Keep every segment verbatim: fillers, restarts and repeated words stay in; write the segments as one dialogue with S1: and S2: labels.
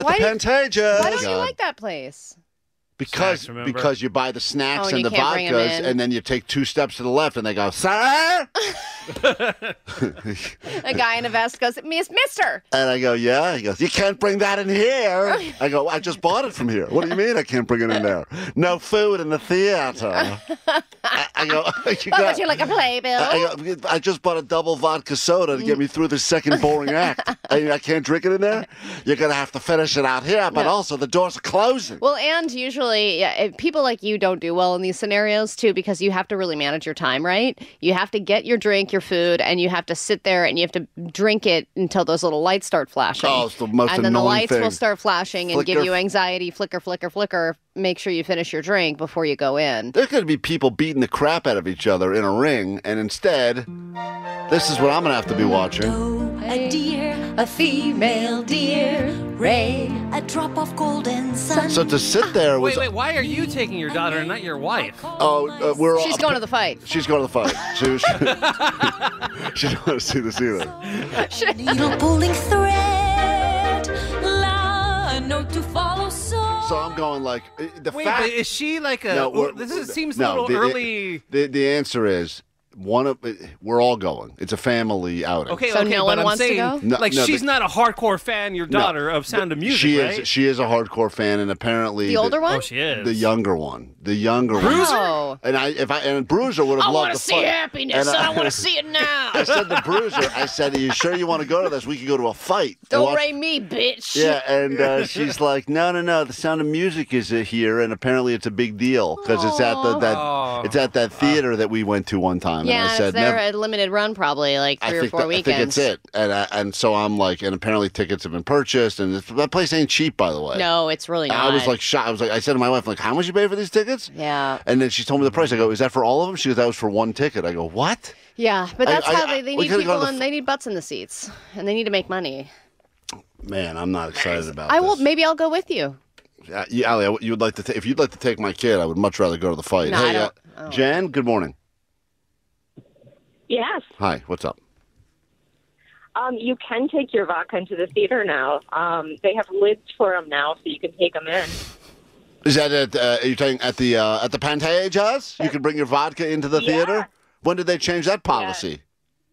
S1: Why
S2: the
S1: do,
S2: Pantages.
S1: Why don't you like that place?
S2: Because
S3: Snacks,
S2: because you buy the snacks
S1: Oh, and
S2: and
S1: you
S2: the
S1: can't bring 'em
S2: vodkas,
S1: in.
S2: and then you take two steps to the left, and they go, sir?
S1: A guy in a vest goes, Miss Mister.
S2: And I go, yeah. He goes, you can't bring that in here. I go, I just bought it from here. What do you mean I can't bring it in there? No food in the theater. I, I go, you
S1: What
S2: got,
S1: would you like a playbill?
S2: I, go, I just bought a double vodka soda to get me through the second boring act. I, I can't drink it in there? You're going to have to finish it out here, but
S1: No.
S2: also the doors are closing.
S1: Well, and usually yeah, if people like you don't do well in these scenarios, too, because you have to really manage your time, right? You have to get your drink, your food, and you have to sit there and you have to drink it until those little lights start flashing.
S2: Oh, it's the most
S1: And then the
S2: annoying
S1: lights
S2: thing.
S1: will start flashing and
S2: Flicker.
S1: give you anxiety, flicker, flicker, flicker. Make sure you finish your drink before you go in.
S2: There's going to be people beating the crap out of each other in a ring, and instead, this is what I'm going to have to be watching.
S4: A deer, a female deer, Ray, a drop of golden sun.
S2: So to sit there was...
S3: Wait, wait, why are you taking your daughter and not your wife?
S2: Oh, uh, we're all...
S1: She's going to the fight.
S2: She's going to the fight. She, was, she didn't want to see this either.
S4: Needle pulling thread, la, a note to follow, so.
S2: So I'm going like... uh, The
S3: Wait,
S2: fact...
S3: but is she like a...
S2: No,
S3: oh,
S2: we're-
S3: this is, seems
S2: no,
S3: a little
S2: the-
S3: early...
S2: The, the answer is... One of we're all going. It's a family outing.
S3: Okay,
S1: So
S3: okay,
S1: no
S3: but
S1: one
S3: I'm
S1: wants to
S3: saying,
S1: go?
S2: No,
S3: like,
S2: no,
S3: she's
S2: the-
S3: not a hardcore fan, your
S2: No,
S3: daughter, of Sound of Music,
S2: she
S3: right?
S2: is. She is a hardcore fan, and apparently
S1: The older one?
S3: Oh, she is.
S2: the younger one, the younger
S3: Bruiser?
S2: one.
S1: Oh.
S2: And I, if I, and Bruiser would have
S1: I
S2: loved
S1: want
S2: to
S1: to see
S2: fight.
S1: happiness, and I, want to see it now.
S2: I said to Bruiser, I said, "Are you sure you want to go to this? We could go to a fight." And
S1: Don't
S2: watch-
S1: ray me, bitch.
S2: Yeah, and uh, she's like, "No, no, no. The Sound of Music is uh, here, and apparently it's a big deal because it's at the that
S3: Aw.
S2: it's at that theater that we went to one time."
S1: Yeah,
S2: and I said,
S1: it's there
S2: "Never."
S1: a limited run, probably like
S2: I
S1: three or
S2: think,
S1: four
S2: that, I
S1: weekends.
S2: think it's it, and I, and so I'm like, and apparently tickets have been purchased, and it's, that place ain't cheap, by the way.
S1: No, it's really not.
S2: I was like shocked. I was like, I said to my wife, like, how much you pay for these tickets?
S1: Yeah.
S2: And then she told me the price. I go, is that for all of them? She goes, that was for one ticket. I go, what?
S1: Yeah, but
S2: I-
S1: that's
S2: I-
S1: how
S2: I-
S1: they, they
S2: we
S1: need
S2: could've
S1: people
S2: gone to
S1: in,
S2: the-
S1: they need butts in the seats, and they need to make money.
S2: Man, I'm not excited about
S1: I
S2: this.
S1: will. Maybe I'll go with you.
S2: Uh, yeah, Ali, you would like to ta- if you'd like to take my kid, I would much rather go to the fight.
S1: No,
S2: hey,
S1: I don't- I
S2: uh,
S1: don't.
S2: Jan, good morning.
S5: Yes.
S2: Hi, what's up?
S5: Um, you can take your vodka into the theater now. Um, they have lids for them now, so you can take them in.
S2: Is that at? Uh, are you talking at the uh, at the Pantages? You can bring your vodka into the
S5: Yeah.
S2: theater. When did they change that policy?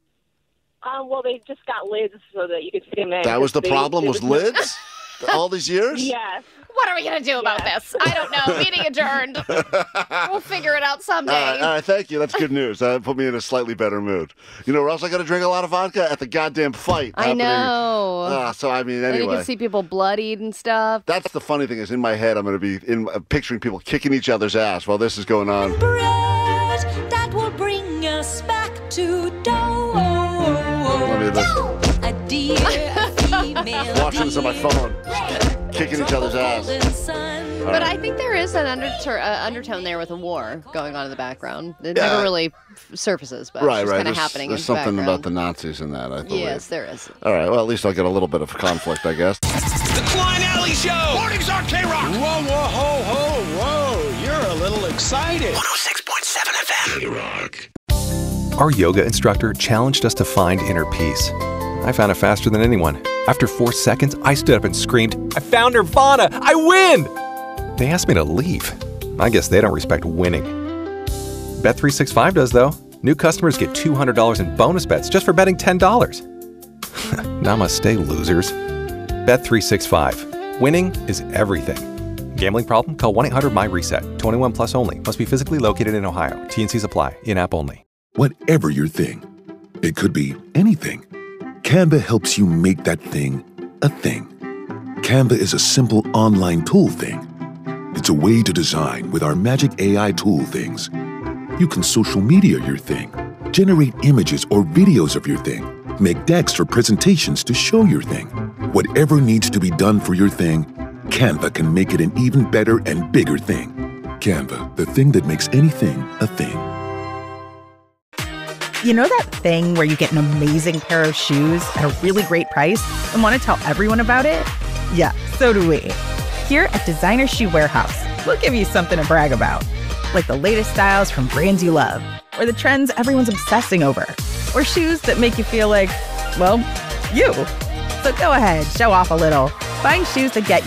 S5: Um, well, they just got lids so that you could take them in.
S2: That was the
S5: They-
S2: problem.
S5: it
S2: Was
S5: no-
S2: lids all these years?
S5: Yes.
S1: What are we gonna do about this? I don't know. Meeting adjourned. We'll figure it out someday.
S2: All right, all right, thank you. That's good news. That put me in a slightly better mood. You know where else I got to drink a lot of vodka? At the goddamn fight.
S1: I
S2: happening.
S1: know.
S2: Ah, so, I mean,
S1: And you
S2: anyway.
S1: can see people bloodied and stuff.
S2: That's the funny thing is in my head, I'm going to be in, uh, picturing people kicking each other's ass while this is going on.
S4: Bread that will bring us back to dough.
S2: Let me listen.
S4: A deer, a female
S2: Watching this on my
S4: deer,
S2: phone.
S4: Ray,
S2: Kicking
S4: a
S2: each
S4: drop
S2: other's
S4: of
S2: ass.
S4: golden sun.
S1: But I think there is an undertur- uh, undertone there with a war going on in the background. It
S2: Yeah.
S1: never really f- surfaces, but
S2: Right,
S1: it's
S2: right.
S1: kind of
S2: There's,
S1: happening
S2: there's
S1: in the
S2: something about
S1: background.
S2: the Nazis in that, I believe.
S1: Yes, there is.
S2: All right, well, at least I'll get a little bit of conflict, I guess.
S6: The Klein Alley Show! Mornings on K-Rock!
S7: Whoa, whoa, ho, ho, whoa. You're a little excited.
S6: one oh six point seven F M. K-Rock.
S8: Our yoga instructor challenged us to find inner peace. I found it faster than anyone. After four seconds, I stood up and screamed, I found Nirvana! I win! They asked me to leave. I guess they don't respect winning. Bet three sixty-five does, though. New customers get two hundred dollars in bonus bets just for betting ten dollars. Namaste, losers. Bet three sixty-five. Winning is everything. Gambling problem? Call one eight hundred my reset. twenty-one plus only. Must be physically located in Ohio. T N Cs apply. In-app only.
S9: Whatever your thing, it could be anything. Canva helps you make that thing a thing. Canva is a simple online tool thing. It's a way to design with our magic A I tool things. You can social media your thing, generate images or videos of your thing, make decks for presentations to show your thing. Whatever needs to be done for your thing, Canva can make it an even better and bigger thing. Canva, the thing that makes anything a thing.
S10: You know that thing where you get an amazing pair of shoes at a really great price and want to tell everyone about it? Yeah, so do we. Here at Designer Shoe Warehouse, we'll give you something to brag about. Like the latest styles from brands you love, or the trends everyone's obsessing over, or shoes that make you feel like, well, you. So go ahead, show off a little. Find shoes that get